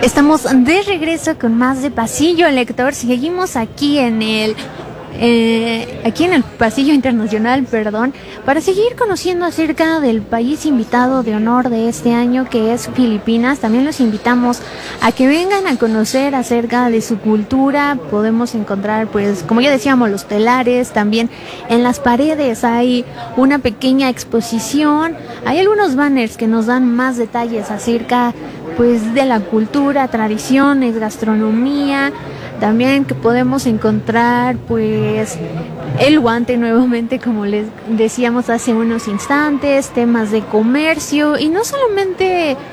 Estamos de regreso con más de Pasillo Lector. Seguimos aquí en el Pasillo Internacional, perdón, para seguir conociendo acerca del país invitado de honor de este año, que es Filipinas. También los invitamos a que vengan a conocer acerca de su cultura. Podemos encontrar, pues, como ya decíamos, los telares. También en las paredes hay una pequeña exposición. Hay algunos banners que nos dan más detalles acerca, pues, de la cultura, tradiciones, gastronomía. También que podemos encontrar, pues, el guante nuevamente, como les decíamos hace unos instantes, temas de comercio y no solamente